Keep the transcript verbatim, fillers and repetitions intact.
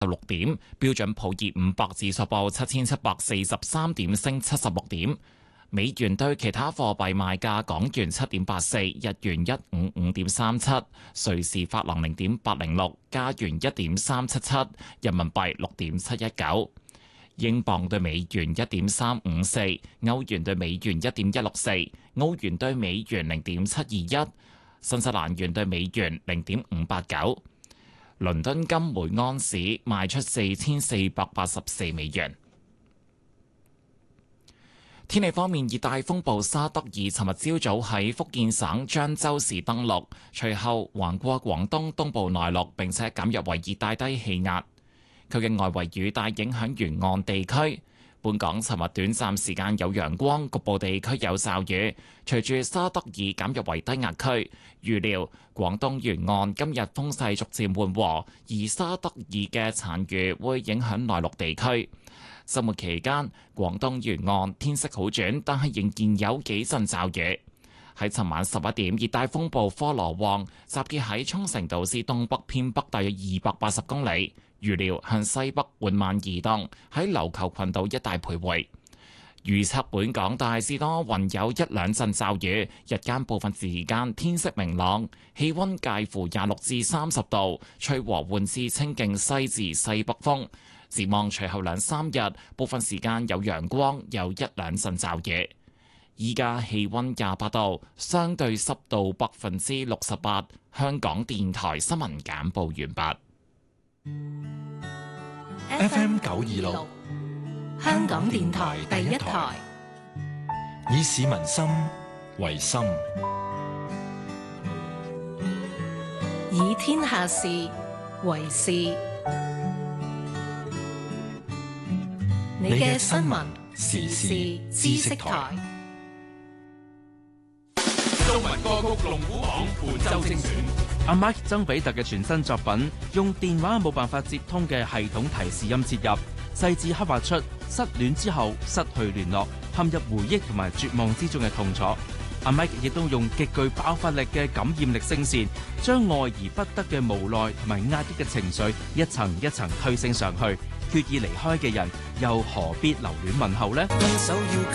六點，標準普爾五百指數報七千七百四十三點，升七十六點。美元對其他貨幣賣價：港元七點八四，日元一五五點三七，瑞士法郎零點八零六，加元一點三七七，人民幣六點七一九，英鎊對美元一點三五四，歐元對美元一點一六四，澳元對美元零點七二一，新西蘭元對美元零點五八九。倫敦金每安士賣出四千四百八十四美元。天氣方面，熱帶風暴沙德爾尋日朝早喺福建省漳州市登陸，隨後橫過廣東東部內陸，並且減弱為熱帶低氣壓。佢嘅外圍雨帶影響沿岸地區。本港尋日短暫時間有陽光，局部地區有驟雨。隨住沙德爾減弱為低壓區，預料廣東沿岸今日風勢逐漸緩和，而沙德爾嘅殘餘會影響內陸地區。周末期間，廣東沿岸天色好轉，但係仍然有幾陣驟雨。喺尋晚十一點，熱帶風暴科羅旺集結喺沖繩島之東北偏北大約二百八十公里，預料向西北緩慢移動，喺琉球群島一帶徘徊。預測本港大致多雲，有一兩陣驟雨，日間部分時間天色明朗，氣溫介乎廿六至三十度，吹和緩至清勁西至西北風。展望隨後兩三日，部分時間有陽光，有一兩陣驟雨。依家氣溫廿八度，相對濕度百分之六十八。香港電台新聞簡報完畢。F M 九二六，香港電台第一台，以市民心為心， 以天下事為事。你嘅新聞時事知識台， 中文歌曲龍虎榜本周精選。 阿 Mike 曾比特嘅全新作品，用電話冇辦法接通嘅系統提示音切入，細緻刻畫出失戀之後失去聯絡、陷入回憶同埋絕望之中嘅痛楚。阿 Mike 亦都用極具爆發力嘅感染力聲線，將愛而不得嘅無奈同埋壓抑嘅情緒一層一層推升上去。決意離開嘅人，又何必留戀問候呢？